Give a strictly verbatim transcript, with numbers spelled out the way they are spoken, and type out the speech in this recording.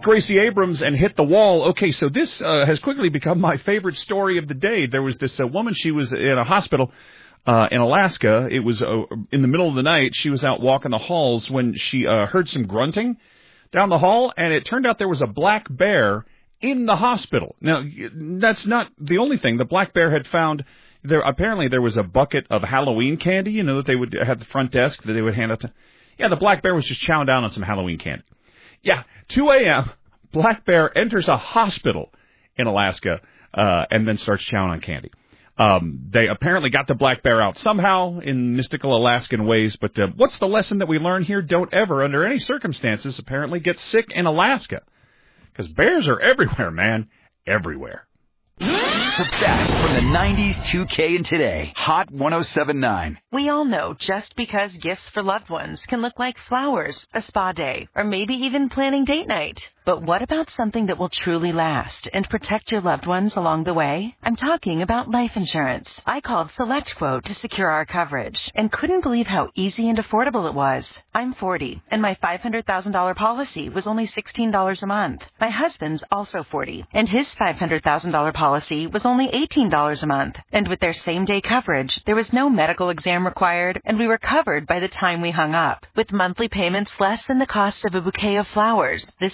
Gracie Abrams and Hit the Wall. Okay, so this uh, has quickly become my favorite story of the day. There was this uh, woman, she was in a hospital uh, in Alaska. It was uh, in the middle of the night. She was out walking the halls when she uh, heard some grunting down the hall, and it turned out there was a black bear in the hospital. Now, that's not the only thing. The black bear had found, there apparently there was a bucket of Halloween candy, you know, that they would have the front desk that they would hand out to. Yeah, the black bear was just chowing down on some Halloween candy. Yeah, two a.m., black bear enters a hospital in Alaska uh, and then starts chowing on candy. Um, they apparently got the black bear out somehow in mystical Alaskan ways, but uh, what's the lesson that we learn here? Don't ever, under any circumstances, apparently get sick in Alaska. Because bears are everywhere, man. Everywhere. The best from the nineties, two K, and today. Hot one oh seven point nine. We all know just because gifts for loved ones can look like flowers, a spa day, or maybe even planning date night. But what about something that will truly last and protect your loved ones along the way? I'm talking about life insurance. I called SelectQuote to secure our coverage and couldn't believe how easy and affordable it was. I'm forty, and my five hundred thousand dollars policy was only sixteen dollars a month. My husband's also forty, and his five hundred thousand dollars policy was only eighteen dollars a month. And with their same-day coverage, there was no medical exam required, and we were covered by the time we hung up. With monthly payments less than the cost of a bouquet of flowers, this